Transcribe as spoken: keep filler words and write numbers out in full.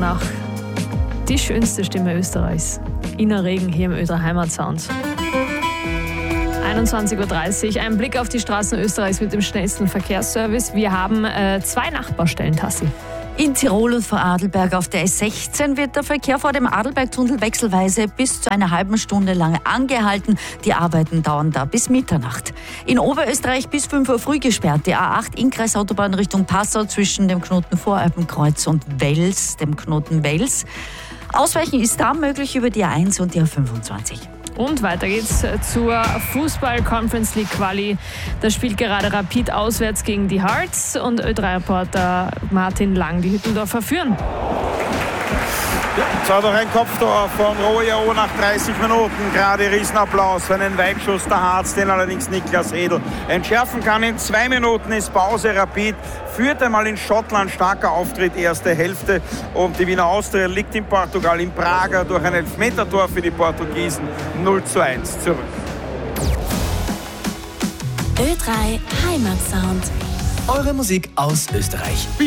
nach die schönste Stimme Österreichs. Ina Regen hier im Ö drei Heimatsound. einundzwanzig Uhr dreißig, ein Blick auf die Straßen Österreichs mit dem schnellsten Verkehrsservice. Wir haben äh, zwei Nachbarstellen, Tassi. In Tirol und vor Adelberg auf der S sechzehn wird der Verkehr vor dem Adelbergtunnel wechselweise bis zu einer halben Stunde lang angehalten. Die Arbeiten dauern da bis Mitternacht. In Oberösterreich bis fünf Uhr früh gesperrt die A acht Innkreisautobahn Richtung Passau zwischen dem Knoten Voralpenkreuz und Wels, dem Knoten Wels. Ausweichen ist da möglich über die A eins und die A fünfundzwanzig. Und weiter geht's zur Fußball-Conference League Quali. Da spielt gerade Rapid auswärts gegen die Hearts und Ö drei Reporter Martin Lang die Hüttendorfer führen. Ja, jetzt hat auch ein Kopftor von Royo nach dreißig Minuten. Gerade Riesenapplaus für einen Weitschuss der Harz, den allerdings Niklas Redl entschärfen kann. In zwei Minuten ist Pause. Rapid führt einmal in Schottland. Starker Auftritt, erste Hälfte. Und die Wiener Austria liegt in Portugal, in Praga, durch ein Elfmetertor für die Portugiesen null zu eins zurück. Ö drei Heimatsound. Eure Musik aus Österreich.